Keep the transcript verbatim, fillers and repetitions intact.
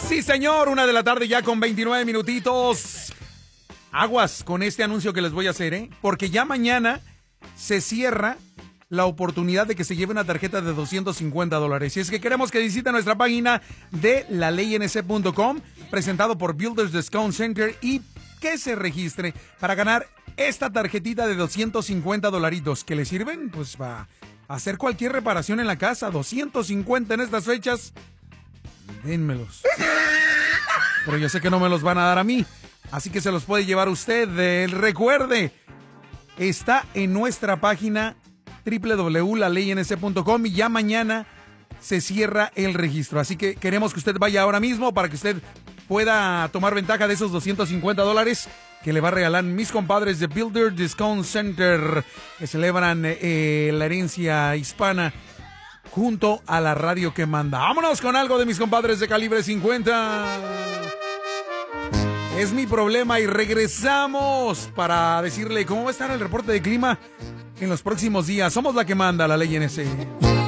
Sí, señor, una de la tarde ya con veintinueve minutitos. Aguas con este anuncio que les voy a hacer, ¿eh? Porque ya mañana se cierra la oportunidad de que se lleve una tarjeta de doscientos cincuenta dólares. Y es que queremos que visite nuestra página de la ley n c punto com, presentado por Builders Discount Center, y que se registre para ganar esta tarjetita de doscientos cincuenta dolaritos que le sirven pues para hacer cualquier reparación en la casa. doscientos cincuenta en estas fechas, dénmelos. Pero yo sé que no me los van a dar a mí, así que se los puede llevar usted. Eh, recuerde, está en nuestra página doble u doble u doble u punto la ley n c punto com y ya mañana se cierra el registro. Así que queremos que usted vaya ahora mismo para que usted pueda tomar ventaja de esos doscientos cincuenta dólares que le va a regalar mis compadres de Builder Discount Center, que celebran eh, la herencia hispana junto a la radio que manda. Vámonos con algo de mis compadres de Calibre cincuenta. Es mi problema y regresamos para decirle cómo va a estar el reporte de clima en los próximos días. Somos la que manda, la ley N C.